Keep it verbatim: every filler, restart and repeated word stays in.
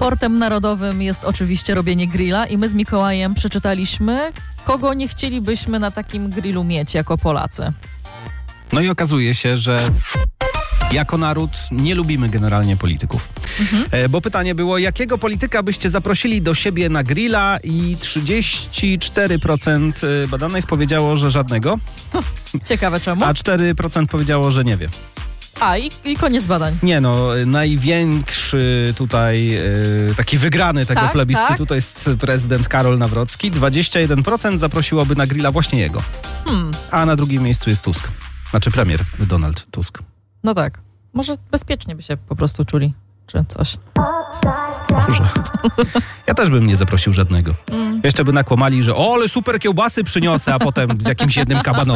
sportem narodowym jest oczywiście robienie grilla i my z Mikołajem przeczytaliśmy, kogo nie chcielibyśmy na takim grillu mieć jako Polacy. No i okazuje się, że jako naród nie lubimy generalnie polityków. Mhm. E, bo pytanie było, jakiego polityka byście zaprosili do siebie na grilla i trzydzieści cztery procent badanych powiedziało, że żadnego. Ciekawe czemu? A cztery procent powiedziało, że nie wie. A i, i koniec badań. Nie no, największy tutaj e, taki wygrany tego tak, plebiscytu tak? to jest prezydent Karol Nawrocki. dwadzieścia jeden procent zaprosiłoby na grilla właśnie jego. Hmm. A na drugim miejscu jest Tusk. Znaczy premier Donald Tusk. No tak. Może bezpiecznie by się po prostu czuli, czy coś. Może. Ja też bym nie zaprosił żadnego. Mm. Jeszcze by nakłamali, że o, ale super kiełbasy przyniosę, a potem z jakimś jednym kabanonem.